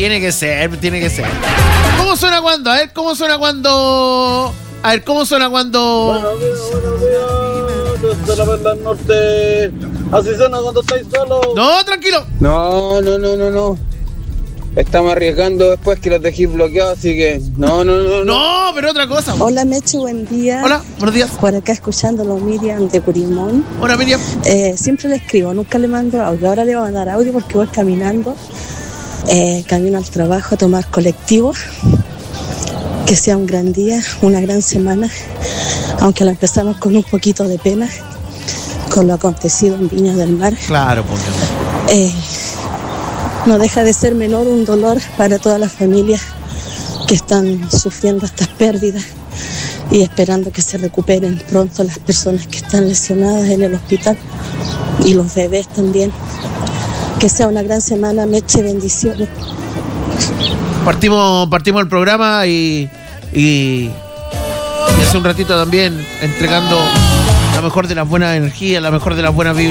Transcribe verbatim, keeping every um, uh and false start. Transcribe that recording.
tiene que ser, tiene que ser. ¿Cómo suena cuando? A ver, ¿cómo suena cuando? A ver, ¿cómo suena cuando? Buenos días, buenos días, desde la Perla del Norte. Así suena cuando estáis solos. No, tranquilo. No, no, no, no, no. Estamos arriesgando después que los dejéis bloqueados, así que no, no, no, no. No, pero otra cosa. Hola Meche, buen día. Hola, buenos días. Por acá escuchándolo, Miriam de Curimón. Hola, Miriam. Eh, siempre le escribo, nunca le mando audio. Ahora le voy a mandar audio porque voy caminando. Eh, camino al trabajo a tomar colectivo. Que sea un gran día, una gran semana. Aunque la empezamos con un poquito de pena. Con lo acontecido en Viña del Mar. Claro, pues. Eh, no deja de ser menor un dolor para todas las familias que están sufriendo estas pérdidas y esperando que se recuperen pronto las personas que están lesionadas en el hospital y los bebés también. Que sea una gran semana, Meche, bendiciones. Partimos, partimos el programa y, y, y hace un ratito también entregando la mejor de las buenas energías, la mejor de las buenas vibras.